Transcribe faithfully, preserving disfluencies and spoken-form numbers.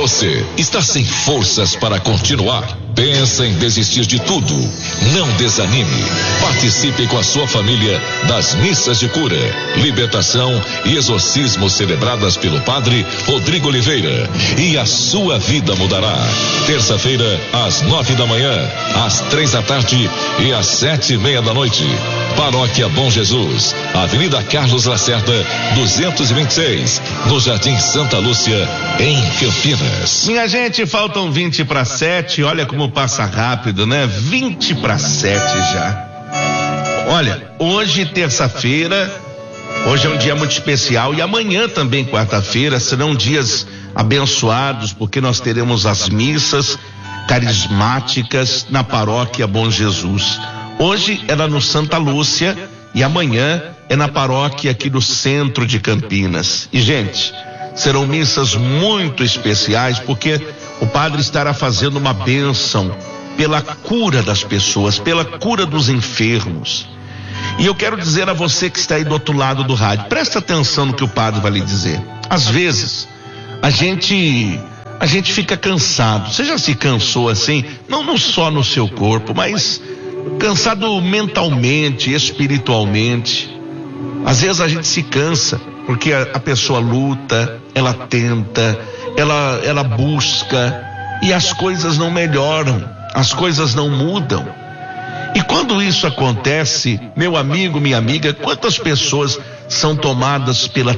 Você está sem forças para continuar? Pensa em desistir de tudo? Não desanime. Participe com a sua família das missas de cura, libertação e exorcismo celebradas pelo Padre Rodrigo Oliveira. E a sua vida mudará. Terça-feira, às nove da manhã, às três da tarde e às sete e meia da noite. Paróquia Bom Jesus, Avenida Carlos Lacerda, duzentos e vinte e seis, no Jardim Santa Lúcia, em Campinas. Minha gente, faltam vinte para sete. Olha como passa rápido, né? vinte para sete já. Olha, hoje, terça-feira, hoje é um dia muito especial e amanhã também, quarta-feira, serão dias abençoados, porque nós teremos as missas carismáticas na Paróquia Bom Jesus. Hoje é lá no Santa Lúcia e amanhã é na paróquia aqui do centro de Campinas. E, gente, serão missas muito especiais, porque o padre estará fazendo uma bênção pela cura das pessoas, pela cura dos enfermos. E eu quero dizer a você que está aí do outro lado do rádio, presta atenção no que o padre vai lhe dizer. Às vezes, a gente, a gente fica cansado. Você já se cansou assim? Não, não só no seu corpo, mas cansado mentalmente, espiritualmente. Às vezes a gente se cansa, porque a, a pessoa luta, ela tenta, ela, ela busca, e as coisas não melhoram, as coisas não mudam. E quando isso acontece, meu amigo, minha amiga, quantas pessoas são tomadas pela